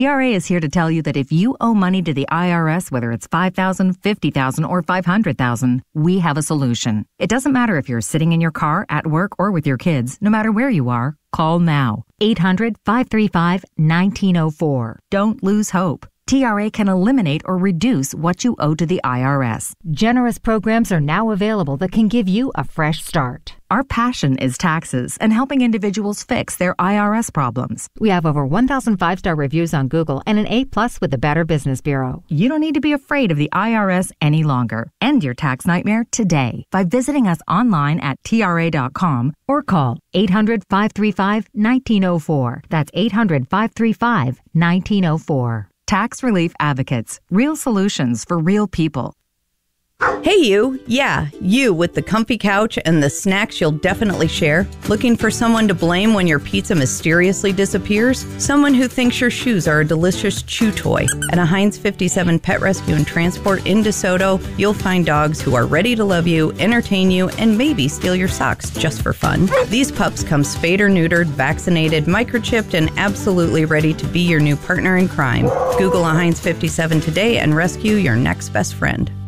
TRA is here to tell you that if you owe money to the IRS, whether it's $5,000, $50,000, or $500,000, we have a solution. It doesn't matter if you're sitting in your car, at work, or with your kids. No matter where you are, call now. 800-535-1904. Don't lose hope. TRA can eliminate or reduce what you owe to the IRS. Generous programs are now available that can give you a fresh start. Our passion is taxes and helping individuals fix their IRS problems. We have over 1,000 5-star reviews on Google and an A+ with the Better Business Bureau. You don't need to be afraid of the IRS any longer. End your tax nightmare today by visiting us online at TRA.com or call 800-535-1904. That's 800-535-1904. Tax Relief Advocates. Real solutions for real people. Hey you, yeah, you with the comfy couch and the snacks you'll definitely share. Looking for someone to blame when your pizza mysteriously disappears? Someone who thinks your shoes are a delicious chew toy. At a Heinz 57 Pet Rescue and Transport in DeSoto, you'll find dogs who are ready to love you, entertain you, and maybe steal your socks just for fun. These pups come spayed or neutered, vaccinated, microchipped, and absolutely ready to be your new partner in crime. Google a Heinz 57 today and rescue your next best friend.